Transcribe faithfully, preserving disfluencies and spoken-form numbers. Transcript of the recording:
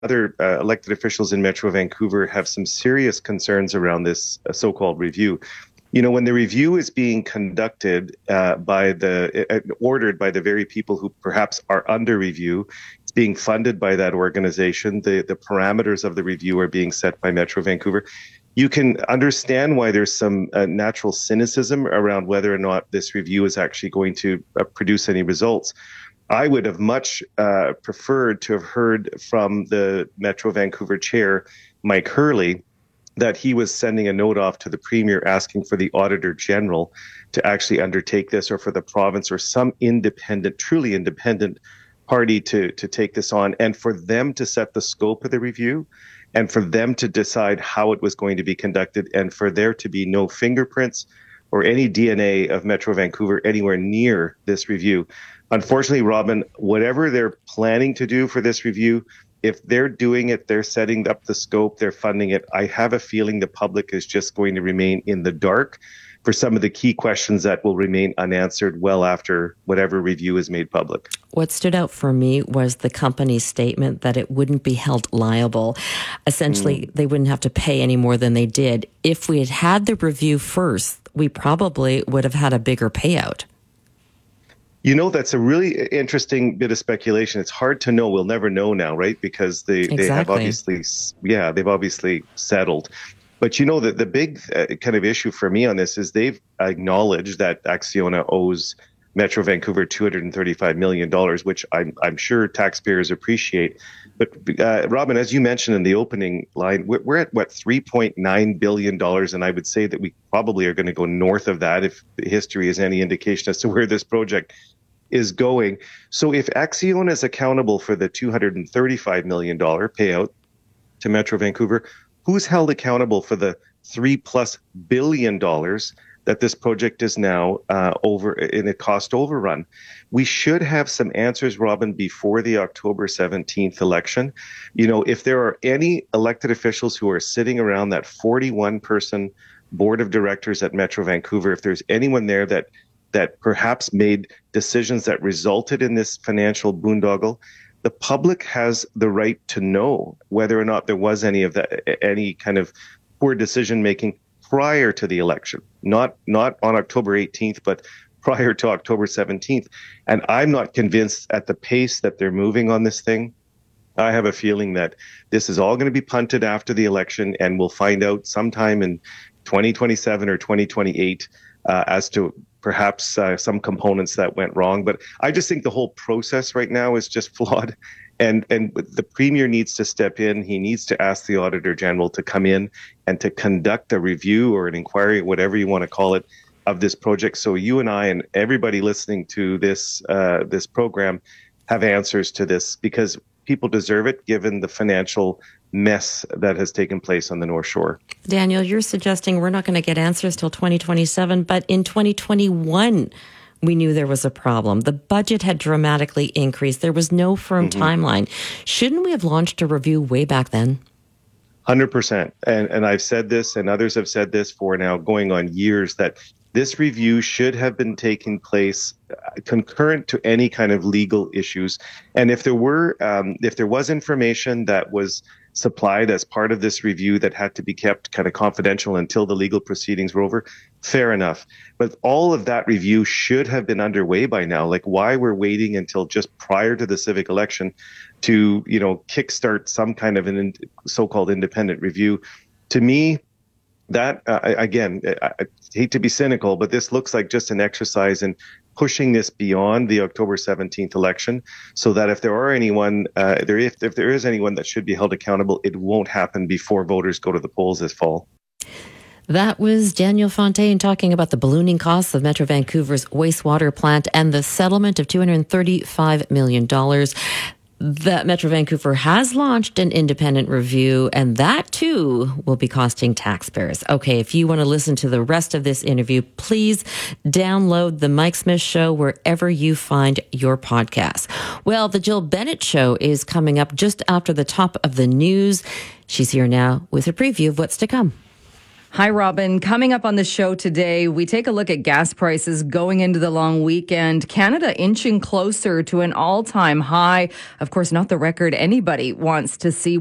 other uh, elected officials in Metro Vancouver have some serious concerns around this uh, so-called review. You know, when the review is being conducted uh, by the, uh, ordered by the very people who perhaps are under review, it's being funded by that organization. The, the parameters of the review are being set by Metro Vancouver. You can understand why there's some uh, natural cynicism around whether or not this review is actually going to uh, produce any results. I would have much uh, preferred to have heard from the Metro Vancouver chair, Mike Hurley, that he was sending a note off to the Premier asking for the Auditor General to actually undertake this, or for the province or some independent, truly independent party to, to take this on, and for them to set the scope of the review, and for them to decide how it was going to be conducted, and for there to be no fingerprints or any D N A of Metro Vancouver anywhere near this review. Unfortunately, Robin, whatever they're planning to do for this review, if they're doing it, they're setting up the scope, they're funding it, I have a feeling the public is just going to remain in the dark for some of the key questions that will remain unanswered well after whatever review is made public. What stood out for me was the company's statement that it wouldn't be held liable. Essentially, mm. they wouldn't have to pay any more than they did. If we had had the review first, we probably would have had a bigger payout. You know, that's a really interesting bit of speculation. It's hard to know. We'll never know now, right? Because they, exactly. they have obviously, yeah, they've obviously settled. But you know, the, the big uh, kind of issue for me on this is they've acknowledged that Acciona owes Metro Vancouver two hundred thirty-five million dollars, which I'm, I'm sure taxpayers appreciate. But uh, Robin, as you mentioned in the opening line, we're, we're at, what, three point nine billion dollars, and I would say that we probably are going to go north of that if history is any indication as to where this project is going. So if Acciona is accountable for the two hundred thirty-five million dollars payout to Metro Vancouver, who's held accountable for the three plus billion dollars that this project is now uh, over in a cost overrun? We should have some answers, Robin, before the October seventeenth election. You know, if there are any elected officials who are sitting around that forty-one person board of directors at Metro Vancouver, if there's anyone there that that perhaps made decisions that resulted in this financial boondoggle, the public has the right to know whether or not there was any of that, any kind of poor decision making prior to the election, not not on October eighteenth, but prior to October seventeenth. And I'm not convinced at the pace that they're moving on this thing. I have a feeling that this is all going to be punted after the election, and we'll find out sometime in twenty twenty-seven or twenty twenty-eight uh, as to perhaps uh, some components that went wrong. But I just think the whole process right now is just flawed. And and the Premier needs to step in. He needs to ask the Auditor General to come in and to conduct a review or an inquiry, whatever you want to call it, of this project. So you and I and everybody listening to this uh, this program have answers to this, because people deserve it given the financial mess that has taken place on the North Shore. Daniel, you're suggesting we're not going to get answers till twenty twenty-seven, but in twenty twenty-one, we knew there was a problem. The budget had dramatically increased. There was no firm mm-hmm. timeline. Shouldn't we have launched a review way back then? one hundred percent. And, and I've said this, and others have said this for now going on years, that this review should have been taking place concurrent to any kind of legal issues. And if there were, um, if there was information that was supplied as part of this review that had to be kept kind of confidential until the legal proceedings were over, fair enough. But all of that review should have been underway by now. Like, why we're waiting until just prior to the civic election to, you know, kickstart some kind of an in, so-called independent review? To me, that, uh, again, I, I hate to be cynical, but this looks like just an exercise in pushing this beyond the October seventeenth election, so that if there are anyone, uh, there if, if there is anyone that should be held accountable, it won't happen before voters go to the polls this fall. That was Daniel Fontaine talking about the ballooning costs of Metro Vancouver's wastewater plant and the settlement of two hundred thirty-five million dollars. That Metro Vancouver has launched an independent review, and that too will be costing taxpayers. Okay, if you want to listen to the rest of this interview, please download The Mike Smith Show wherever you find your podcasts. Well, The Jill Bennett Show is coming up just after the top of the news. She's here now with a preview of what's to come. Hi, Robin. Coming up on the show today, we take a look at gas prices going into the long weekend. Canada inching closer to an all-time high. Of course, not the record anybody wants to see.